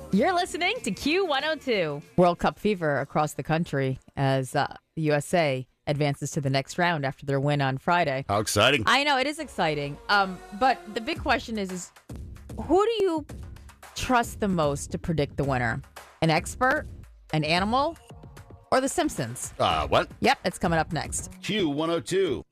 You're listening to Q102. World Cup fever across the country as the USA advances to the next round after their win on Friday. How exciting. I know, it is exciting. But the big question is who do you trust the most to predict the winner? An expert, an animal, or The Simpsons? What? Yep, it's coming up next. Q102.